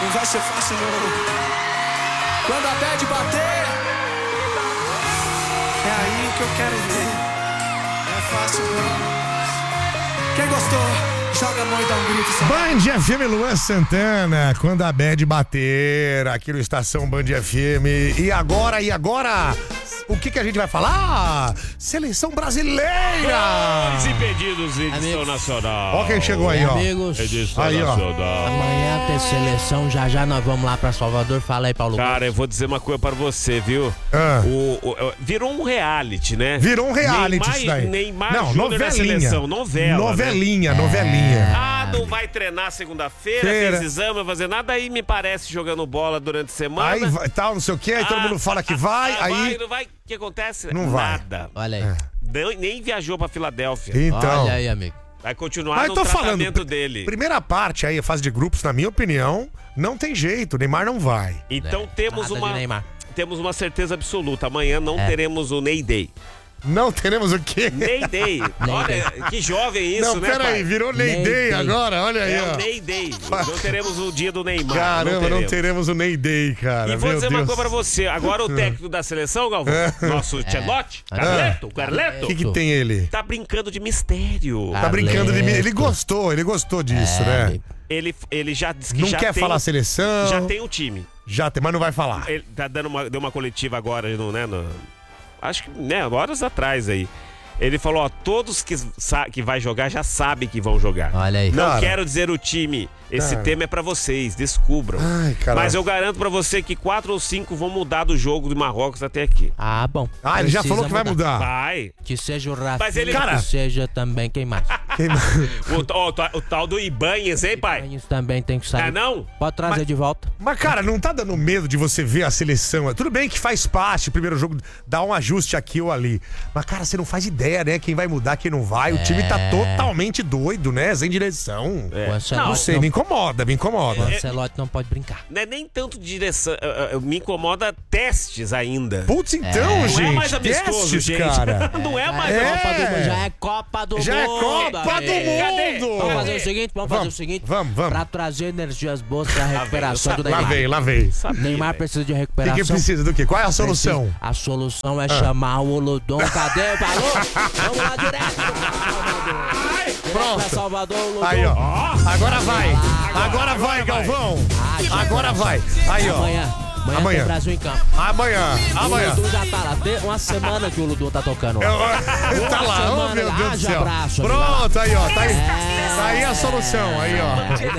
Não vai ser fácil, não. Quando a bad bater, é aí que eu quero ver. Não é fácil, não. Quem gostou, joga a mão e dá um grito. Band FM, Luan Santana. Quando a bad bater, aqui no Estação Band FM. E agora? O que a gente vai falar? Seleção brasileira! Os impedidos, edição nacional. Ó quem chegou aí, ó. Amigos, Edição aí, ó. nacional. amanhã tem seleção, já nós vamos lá pra Salvador. Fala aí, Paulo. Cara, eu vou dizer uma coisa pra você, viu? Ah. Virou um reality, né? Virou um reality Neymar, isso daí. Neymar Não, Júnior na novelinha. seleção, novela. Novelinha. Ah, não vai treinar segunda-feira, fez exame, não vai fazer nada, aí me parece jogando bola durante a semana. Aí vai, tal, não sei o que, aí todo mundo fala que vai, aí... Não vai, o que acontece? Não vai. Nada. Olha aí. Nem viajou pra Filadélfia. Então... Olha aí, amigo. Vai continuar Mas no tô tratamento falando, dele. primeira parte aí, a fase de grupos, na minha opinião, não tem jeito, o Neymar não vai. Então temos Nada de Neymar. temos uma certeza absoluta. Amanhã não teremos o Ney Day. Não teremos o quê? Ney Day. Olha, que jovem isso, Não, né, peraí, pai? virou Ney Ney Day Day. agora, olha aí, É ó. o Ney Day. Não teremos o dia do Neymar. Caramba, não teremos o Ney Day, cara. E vou Meu dizer uma Deus. coisa pra você. Agora o técnico da seleção, Galvão, nosso Tchelote, Carleto, O que tem ele? tá brincando de mistério. Tá brincando de mim. Ele Carleto. gostou disso, né? amigo. Ele já disse que Não já quer tem, falar seleção. já tem o time. Já tem, mas não vai falar. Ele tá deu uma coletiva agora, acho que, horas atrás aí. Ele falou, ó, todos que vai jogar já sabem que vão jogar. Olha aí. Não Cara. quero dizer o time. Esse Cara. tema é pra vocês, descubram. Ai, caralho. Mas eu garanto pra você que 4 ou 5 vão mudar do jogo do Marrocos até aqui. Ah, bom. Ah, ele já Precisa falou que vai mudar. Vai. Que seja o Rafinha, Mas ele- Cara. que seja também quem mais. O tal do Ibanez, hein, pai? Isso também tem que sair. É não? Pode trazer de volta. Mas, cara, não tá dando medo de você ver a seleção? Tudo bem que faz parte, o primeiro jogo dá um ajuste aqui ou ali. Mas, cara, você não faz ideia, né? Quem vai mudar, quem não vai. O time tá totalmente doido, né? Sem direção. O Ancelotti Não sei, me incomoda. O Ancelotti não pode brincar. Não é nem tanto de direção. Me incomoda testes ainda. Putz, então, Não gente. é mais amistoso, testes, gente. cara. Não é mais Já é Copa do Mundo. Já é Copa do Cadê? Mundo. Vamos fazer o seguinte, Vamos. Pra trazer energias boas pra recuperação do Lá Neymar. vem, lá vem. Neymar precisa de O recuperação. que precisa do quê? Qual é a solução? A solução é chamar o Olodum. Cadê? Falou? Vamos lá direto. Pronto. Pra Salvador, Olodum. Aí, ó. Agora vai. Agora vai, Galvão. Agora vai. Aí, ó. Amanhã tem Brasil em campo. Amanhã. O Olodum já tá lá. Tem uma semana que o Olodum tá tocando. Tá lá, oh meu Deus do céu. Pronto, aí, ó. Tá aí a solução. Aí, ó.